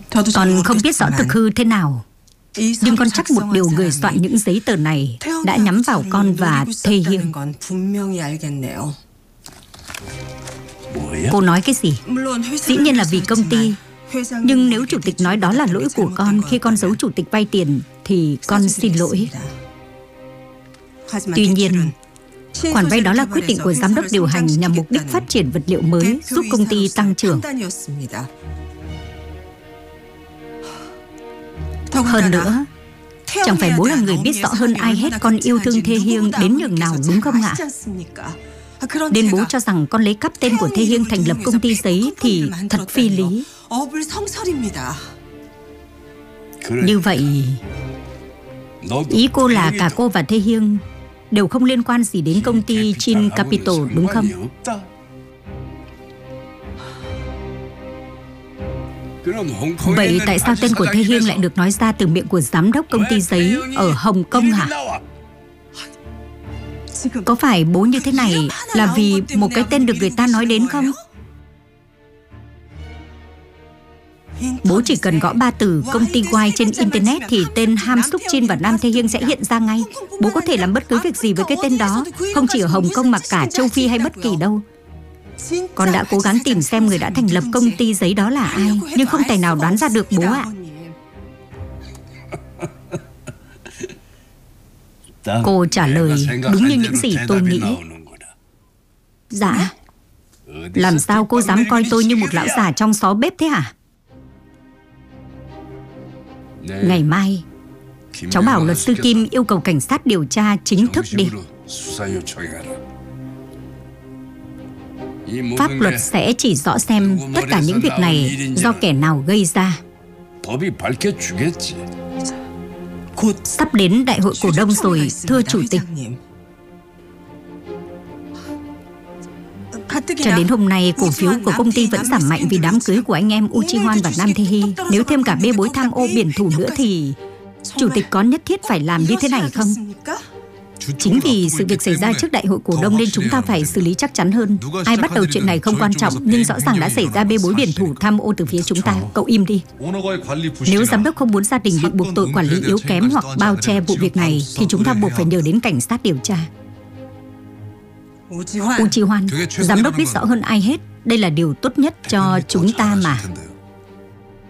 Con không biết rõ thực hư thế nào, nhưng con chắc một điều người soạn những giấy tờ này đã nhắm vào con và Thê Hiên. Cô nói cái gì? Dĩ nhiên là vì công ty. Nhưng nếu chủ tịch nói đó là lỗi của con khi con giấu chủ tịch vay tiền thì con xin lỗi. Tuy nhiên, khoản vay đó là quyết định của giám đốc điều hành nhằm mục đích phát triển vật liệu mới, giúp công ty tăng trưởng. Hơn nữa, chẳng phải bố là người biết rõ hơn ai hết con yêu thương Thê Hiên đến nhường nào, đúng không ạ? Nên bố cho rằng con lấy cắp tên của Thê Hiên thành lập công ty giấy thì thật phi lý. Như vậy, ý cô là cả cô và Thê Hiên đều không liên quan gì đến công ty Chin Capital, đúng không? Vậy tại sao tên của Thê Hiên lại được nói ra từ miệng của giám đốc công ty giấy ở Hồng Kông hả? Có phải bố như thế này là vì một cái tên được người ta nói đến không? Bố chỉ cần gõ 3 từ công ty Y trên Internet thì tên Ham Suk Chin và Nam Thê Hiên sẽ hiện ra ngay. Bố có thể làm bất cứ việc gì với cái tên đó, không chỉ ở Hồng Kông mà cả châu Phi hay bất kỳ đâu. Con đã cố gắng tìm xem người đã thành lập công ty giấy đó là ai, nhưng không tài nào đoán ra được bố ạ. Cô trả lời đúng như những gì tôi nghĩ. Dạ. Làm sao cô dám coi tôi như một lão già trong xó bếp thế hả? Ngày mai, cháu bảo luật sư Kim yêu cầu cảnh sát điều tra chính thức đi. Pháp luật sẽ chỉ rõ xem tất cả những việc này do kẻ nào gây ra. Sắp đến đại hội cổ đông rồi, thưa chủ tịch. Cho đến hôm nay, cổ phiếu của công ty vẫn giảm mạnh vì đám cưới của anh em Uchihoan và Nam Thê Hy. Nếu thêm cả bê bối tham ô biển thủ nữa thì chủ tịch có nhất thiết phải làm như thế này không? Chính vì sự việc xảy ra trước đại hội cổ đông nên chúng ta phải xử lý chắc chắn hơn. Ai bắt đầu chuyện này không quan trọng, nhưng rõ ràng đã xảy ra bê bối biển thủ tham ô từ phía chúng ta. Cậu im đi. Nếu giám đốc không muốn gia đình bị buộc tội quản lý yếu kém hoặc bao che vụ việc này thì chúng ta buộc phải nhờ đến cảnh sát điều tra. Uchihoan, giám đốc biết rõ hơn ai hết. Đây là điều tốt nhất cho chúng ta mà.